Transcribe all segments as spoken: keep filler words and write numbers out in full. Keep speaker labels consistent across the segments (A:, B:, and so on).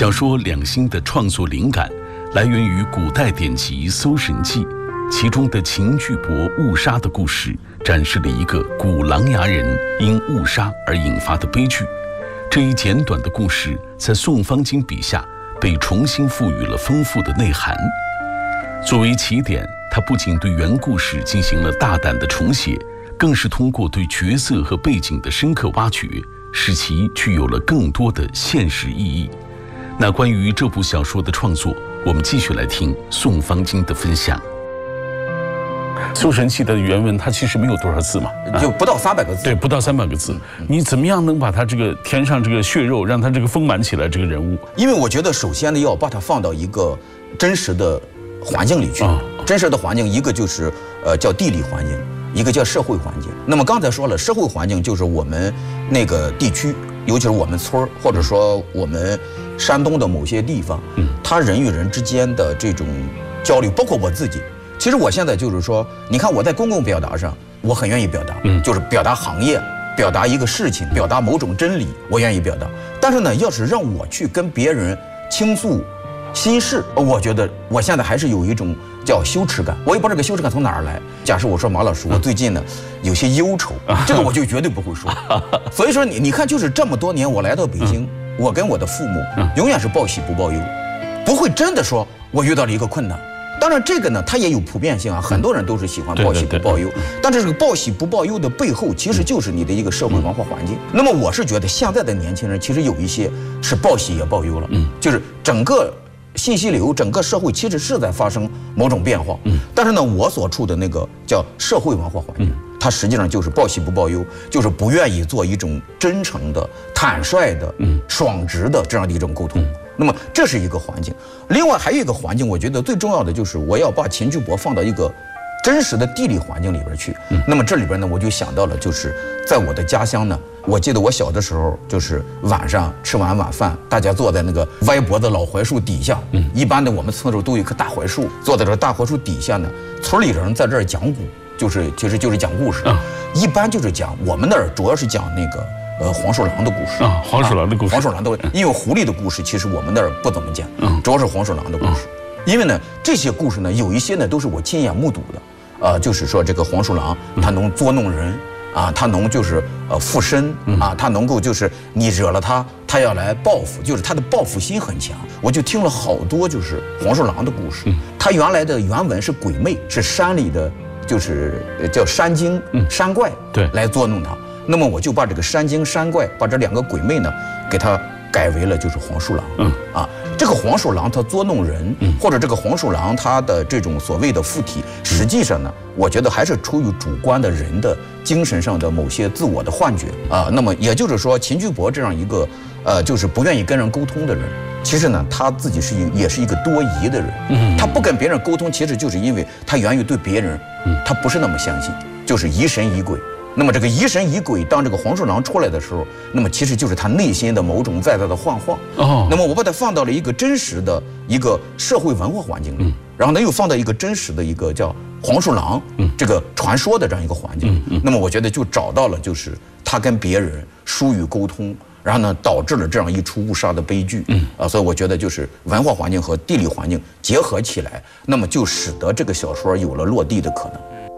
A: 小说《两星》的创作灵感来源于古代典籍《搜神记》，其中的秦巨伯误杀的故事，展示了一个古琅琊人因误杀而引发的悲剧。这一简短的故事，在宋方金笔下被重新赋予了丰富的内涵。作为起点，他不仅对原故事进行了大胆的重写，更是通过对角色和背景的深刻挖掘，使其具有了更多的现实意义。那关于这部小说的创作，我们继续来听宋方金的分享。《搜神记》的原文它其实没有多少字嘛，
B: 就不到三百个字。
A: 对，不到三百个字。你怎么样能把它这个填上这个血肉，让它这个丰满起来？这个人物，
B: 因为我觉得首先呢，要把它放到一个真实的环境里去。哦、真实的环境，一个就是呃叫地理环境，一个叫社会环境。那么刚才说了，社会环境就是我们那个地区，尤其是我们村儿，或者说我们山东的某些地方，嗯，他人与人之间的这种交流，包括我自己。其实我现在就是说，你看我在公共表达上，我很愿意表达，嗯，就是表达行业，表达一个事情，表达某种真理，我愿意表达。但是呢，要是让我去跟别人倾诉心事，我觉得我现在还是有一种叫羞耻感。我也不知道这个羞耻感从哪儿来。假设我说马老师，我最近呢有些忧愁，这个我就绝对不会说。所以说你你看，就是这么多年我来到北京，我跟我的父母永远是报喜不报忧，不会真的说我遇到了一个困难。当然，这个呢，它也有普遍性啊，很多人都是喜欢报喜不报忧。但是这个报喜不报忧的背后，其实就是你的一个社会文化环境。那么我是觉得现在的年轻人其实有一些是报喜也报忧了，嗯，就是整个信息流、整个社会其实是在发生某种变化。嗯，但是呢，我所处的那个叫社会文化环境，它实际上就是报喜不报忧，就是不愿意做一种真诚的、坦率的、嗯、爽直的这样的一种沟通。那么这是一个环境，另外还有一个环境，我觉得最重要的就是我要把秦巨伯放到一个真实的地理环境里边去。嗯、那么这里边呢，我就想到了，就是在我的家乡呢，我记得我小的时候，就是晚上吃完晚饭，大家坐在那个歪脖子老槐树底下。嗯，一般的我们村头都有一棵大槐树，坐在这大槐树底下呢，村里人在这儿讲古，就是其实就是讲故事。嗯，一般就是讲我们那儿主要是讲那个。呃，黄鼠狼的故事
A: 啊，黄鼠狼的故事，
B: 黄鼠狼的，因为狐狸的故事其实我们那儿不怎么讲，嗯，主要是黄鼠狼的故事。因为呢，这些故事呢，有一些呢都是我亲眼目睹的，呃，就是说这个黄鼠狼它能捉弄人啊，它能就是呃附身啊，它能够就是你惹了它，它要来报复，就是它的报复心很强。我就听了好多就是黄鼠狼的故事，它原来的原文是鬼魅，是山里的，就是叫山精、山怪，对，来捉弄它。那么我就把这个山精山怪，把这两个鬼魅呢，给它改为了就是黄鼠狼。嗯啊，这个黄鼠狼它捉弄人，嗯、或者这个黄鼠狼它的这种所谓的附体，实际上呢，我觉得还是出于主观的人的精神上的某些自我的幻觉啊。那么也就是说，秦巨伯这样一个呃，就是不愿意跟人沟通的人，其实呢，他自己是一也是一个多疑的人。嗯，他不跟别人沟通，其实就是因为他源于对别人，嗯，他不是那么相信，就是疑神疑鬼。那么这个疑神疑鬼，当这个黄鼠狼出来的时候，那么其实就是他内心的某种在在的幻化。哦，那么我把它放到了一个真实的一个社会文化环境里，嗯、然后呢又放到一个真实的一个叫黄鼠狼、嗯、这个传说的这样一个环境。嗯嗯、那么我觉得就找到了就是他跟别人疏于沟通，然后呢导致了这样一出误杀的悲剧。嗯啊，所以我觉得就是文化环境和地理环境结合起来，那么就使得这个小说有了落地的可能。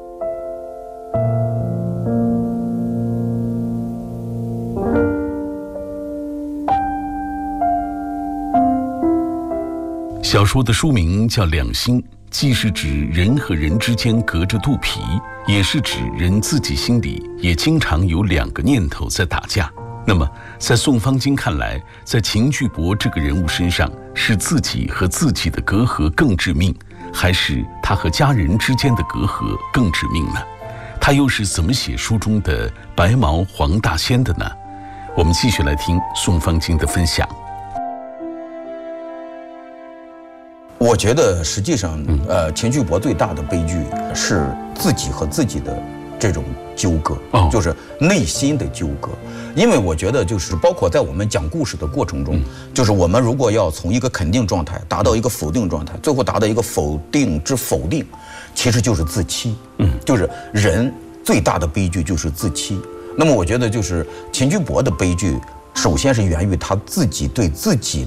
A: 小说的书名叫《两星》，既是指人和人之间隔着肚皮，也是指人自己心里也经常有两个念头在打架。那么在宋方金看来，在秦巨伯这个人物身上，是自己和自己的隔阂更致命，还是他和家人之间的隔阂更致命呢？他又是怎么写书中的白毛黄大仙的呢？我们继续来听宋方金的分享。
B: 我觉得实际上，呃，秦巨伯最大的悲剧是自己和自己的这种纠葛，哦、就是内心的纠葛。因为我觉得，就是包括在我们讲故事的过程中，嗯、就是我们如果要从一个肯定状态达到一个否定状态，最后达到一个否定之否定，其实就是自欺。嗯，就是人最大的悲剧就是自欺。那么我觉得，就是秦巨伯的悲剧，首先是源于他自己对自己的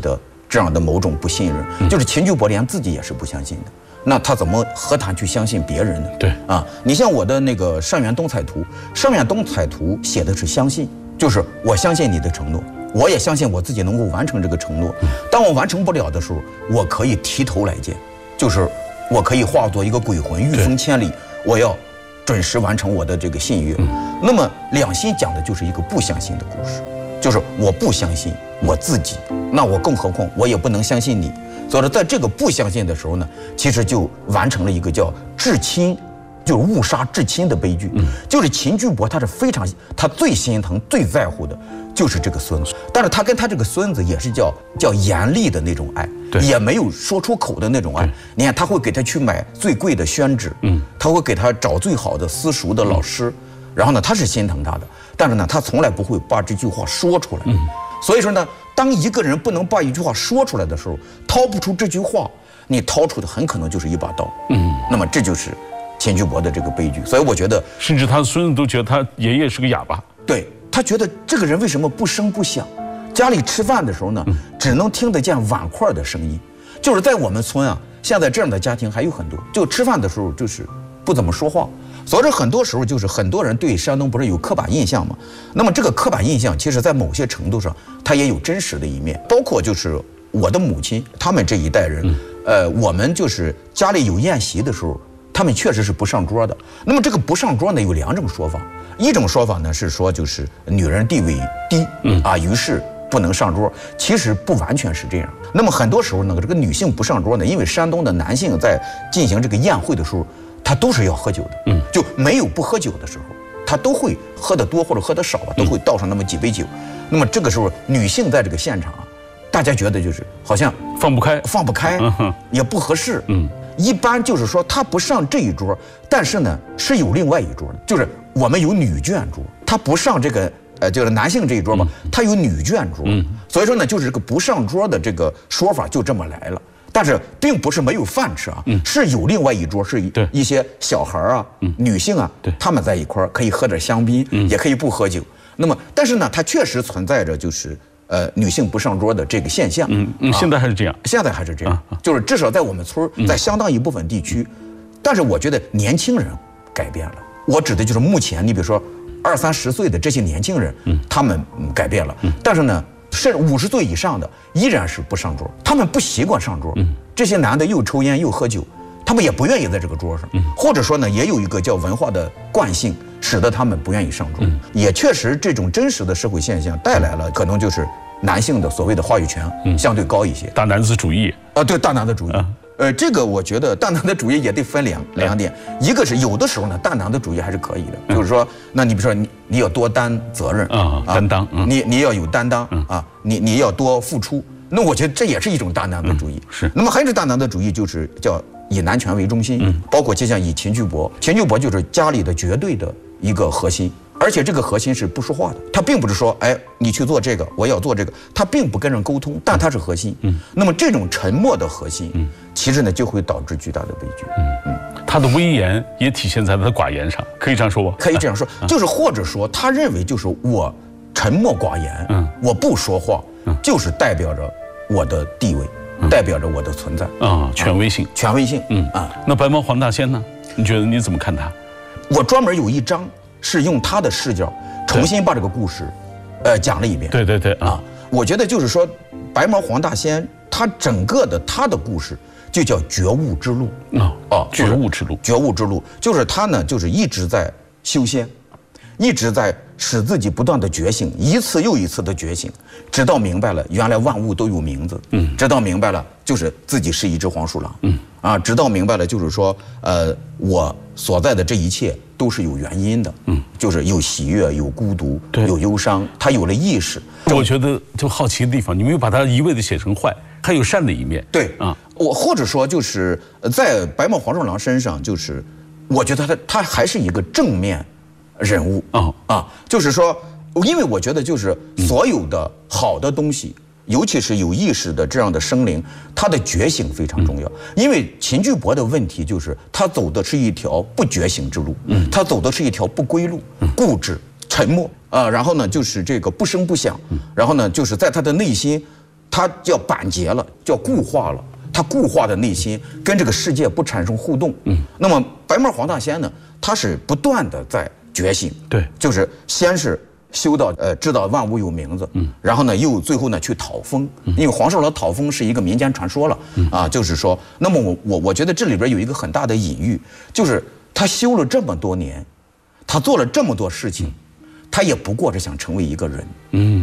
B: 这样的某种不信任，
A: 嗯、
B: 就是秦巨伯连自己也是不相信的。那他怎么何谈去相信别人呢？
A: 对
B: 啊，你像我的那个《上元东彩图》，《上元东彩图》写的是相信，就是我相信你的承诺，我也相信我自己能够完成这个承诺。当我完成不了的时候，我可以提头来见，就是我可以化作一个鬼魂，御风千里，我要准时完成我的这个信约。嗯、那么两心讲的就是一个不相信的故事，就是我不相信我自己，那我更何况我也不能相信你。所以说，在这个不相信的时候呢，其实就完成了一个叫至亲，就是误杀至亲的悲剧。嗯、就是秦巨伯他是非常，他最心疼、最在乎的就是这个孙子，但是他跟他这个孙子也是叫叫严厉的那种爱，也没有说出口的那种爱。你看，他会给他去买最贵的宣纸，嗯，他会给他找最好的私塾的老师，嗯、然后呢，他是心疼他的，但是呢，他从来不会把这句话说出来。嗯、所以说呢，当一个人不能把一句话说出来的时候，掏不出这句话，你掏出的很可能就是一把刀。嗯，那么这就是秦巨伯的这个悲剧。所以我觉得，
A: 甚至他的孙子都觉得他爷爷是个哑巴。
B: 对，他觉得这个人为什么不声不响？家里吃饭的时候呢，只能听得见碗筷的声音。就是在我们村啊，现在这样的家庭还有很多，就吃饭的时候就是不怎么说话。所以说很多时候就是很多人对山东不是有刻板印象吗？那么这个刻板印象其实在某些程度上它也有真实的一面，包括就是我的母亲他们这一代人，呃，我们就是家里有宴席的时候，他们确实是不上桌的。那么这个不上桌呢有两种说法，一种说法呢是说就是女人地位低啊，于是不能上桌，其实不完全是这样。那么很多时候呢，这个女性不上桌呢，因为山东的男性在进行这个宴会的时候，他都是要喝酒的，嗯，就没有不喝酒的时候，他都会喝得多或者喝得少吧，都会倒上那么几杯酒。嗯、那么这个时候，女性在这个现场啊，大家觉得就是好像
A: 放不开，
B: 放不开，嗯、也不合适，嗯，一般就是说他不上这一桌，但是呢是有另外一桌的，就是我们有女眷桌，他不上这个呃就是男性这一桌嘛，他有女眷桌，嗯，所以说呢就是这个不上桌的这个说法就这么来了。但是并不是没有饭吃啊，嗯、是有另外一桌，是一些小孩啊、嗯、女性啊，他们在一块儿可以喝点香槟，嗯、也可以不喝酒。那么，但是呢，它确实存在着就是呃女性不上桌的这个现象。
A: 嗯嗯，啊、现在还是这样，
B: 现在还是这样，啊、就是至少在我们村儿，在相当一部分地区，嗯、但是我觉得年轻人改变了。我指的就是目前，你比如说二三十岁的这些年轻人，嗯、他们改变了，嗯、但是呢。甚至五十岁以上的依然是不上桌，他们不习惯上桌。嗯，这些男的又抽烟又喝酒，他们也不愿意在这个桌上。嗯，或者说呢，也有一个叫文化的惯性，使得他们不愿意上桌。嗯，也确实这种真实的社会现象带来了，可能就是男性的所谓的话语权相对高一些，
A: 大男子主义
B: 啊，对大男子主义。啊呃，这个我觉得大男子主义也得分两两点，一个是有的时候呢，大男子主义还是可以的，就是说，那你比如说你你要多担责任
A: 啊，担当，
B: 你你要有担当啊，你你要多付出，那我觉得这也是一种大男子主义。
A: 是。
B: 那么还有一种大男子主义就是叫以男权为中心，包括就像以秦巨伯，秦巨伯就是家里的绝对的一个核心。而且这个核心是不说话的，他并不是说，哎，你去做这个，我要做这个，他并不跟人沟通，但他是核心。嗯，那么这种沉默的核心，嗯，其实呢就会导致巨大的悲剧。嗯
A: 嗯，他的威严也体现在他的寡言上，可以这样说吗？
B: 可以这样说，就是或者说他认为就是我沉默寡言，嗯，我不说话，嗯，就是代表着我的地位，嗯、代表着我的存在
A: 啊，权威性，
B: 权威性。嗯啊，
A: 那白毛黄大仙呢？你觉得你怎么看他？
B: 我专门有一章。是用他的视角重新把这个故事，呃，讲了一遍。
A: 对对对啊，
B: 我觉得就是说，白毛黄大仙他整个的他的故事就叫觉悟之路啊
A: 啊，觉悟之路，
B: 觉悟之路就是他呢，就是一直在修仙，一直在使自己不断的觉醒，一次又一次的觉醒，直到明白了原来万物都有名字，嗯，直到明白了就是自己是一只黄鼠狼，嗯啊，直到明白了就是说，呃，我所在的这一切都是有原因的，嗯，就是有喜悦，有孤独，有忧伤，他有了意识。
A: 我觉得就好奇的地方，你没有把它一味的写成坏，还有善的一面。
B: 对啊，我或者说就是在白毛黄鼠狼身上，就是我觉得他他还是一个正面人物啊啊，就是说，因为我觉得就是所有的好的东西。尤其是有意识的这样的生灵，他的觉醒非常重要。因为秦巨伯的问题就是他走的是一条不觉醒之路，嗯，他走的是一条不归路，固执、沉默啊，然后呢就是这个不声不响，然后呢就是在他的内心， 他叫板结了，叫固化了。他固化的内心跟这个世界不产生互动。嗯，那么白眉黄大仙呢，他是不断的在觉醒。
A: 对，
B: 就是先是修到呃知道万物有名字，嗯，然后呢又最后呢去讨封，因为黄寿老讨封是一个民间传说了，嗯、啊，就是说，那么我我我觉得这里边有一个很大的隐喻，就是他修了这么多年，他做了这么多事情，他也不过是想成为一个人。嗯。